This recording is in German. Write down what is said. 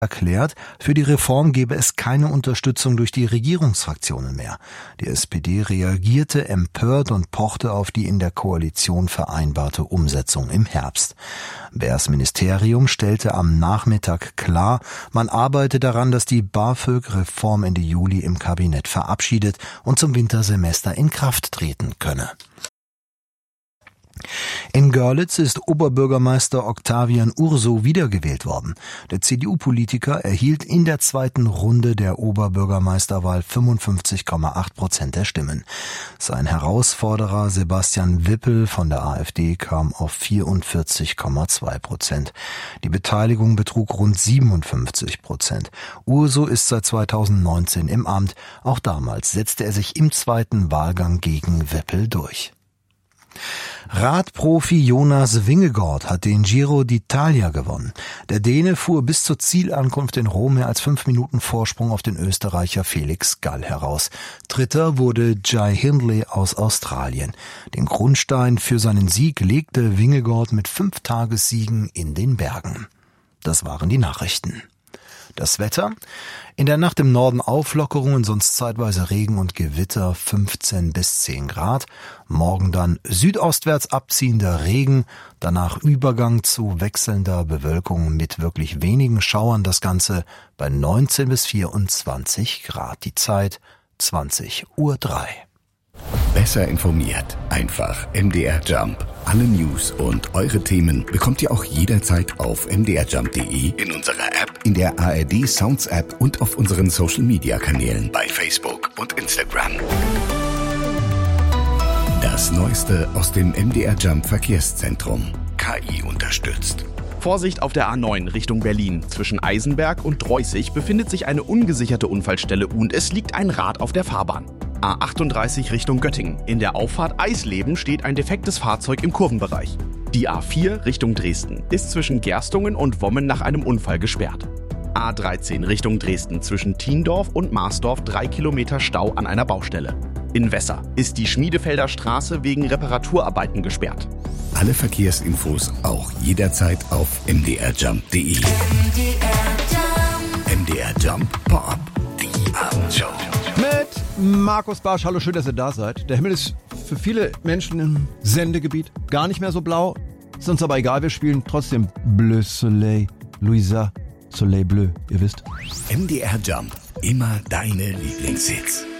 erklärt, für die Reform gebe es keine Unterstützung durch die Regierungsfraktionen mehr. Die SPD reagierte empört und pochte auf die in der Koalition vereinbarte Umsetzung im Herbst. Bers Ministerium stellte am Nachmittag klar, man arbeite daran, dass die BAföG-Reform Ende Juli im Kabinett verabschiedet und zum Wintersemester in Kraft treten könne. In Görlitz ist Oberbürgermeister Octavian Urso wiedergewählt worden. Der CDU-Politiker erhielt in der zweiten Runde der Oberbürgermeisterwahl 55,8% der Stimmen. Sein Herausforderer Sebastian Wippel von der AfD kam auf 44,2%. Die Beteiligung betrug rund 57%. Urso ist seit 2019 im Amt. Auch damals setzte er sich im zweiten Wahlgang gegen Wippel durch. Radprofi Jonas Vingegaard hat den Giro d'Italia gewonnen. Der Däne fuhr bis zur Zielankunft in Rom mehr als 5 Minuten Vorsprung auf den Österreicher Felix Gall heraus. Dritter wurde Jai Hindley aus Australien. Den Grundstein für seinen Sieg legte Vingegaard mit 5 Tagessiegen in den Bergen. Das waren die Nachrichten. Das Wetter? In der Nacht im Norden Auflockerungen, sonst zeitweise Regen und Gewitter, 15 bis 10 Grad. Morgen dann südostwärts abziehender Regen, danach Übergang zu wechselnder Bewölkung mit wirklich wenigen Schauern. Das Ganze bei 19 bis 24 Grad. Die Zeit 20:03 Uhr. Besser informiert. Einfach MDR Jump. Alle News und eure Themen bekommt ihr auch jederzeit auf mdrjump.de, in unserer App, in der ARD Sounds App und auf unseren Social Media Kanälen bei Facebook und Instagram. Das Neueste aus dem MDR Jump Verkehrszentrum. KI unterstützt. Vorsicht auf der A9 Richtung Berlin. Zwischen Eisenberg und Dreußig befindet sich eine ungesicherte Unfallstelle und es liegt ein Rad auf der Fahrbahn. A38 Richtung Göttingen. In der Auffahrt Eisleben steht ein defektes Fahrzeug im Kurvenbereich. Die A4 Richtung Dresden ist zwischen Gerstungen und Wommen nach einem Unfall gesperrt. A13 Richtung Dresden zwischen Thiendorf und Marsdorf 3 Kilometer Stau an einer Baustelle. In Wesser ist die Schmiedefelder Straße wegen Reparaturarbeiten gesperrt. Alle Verkehrsinfos auch jederzeit auf mdrjump.de. MDR Jump Pop, die Abendshow. Mit Markus Barsch, hallo, schön, dass ihr da seid. Der Himmel ist für viele Menschen im Sendegebiet gar nicht mehr so blau. Ist uns aber egal, wir spielen trotzdem Bleu Soleil, Louisa, Soleil Bleu, ihr wisst. MDR Jump, immer deine Lieblingshits.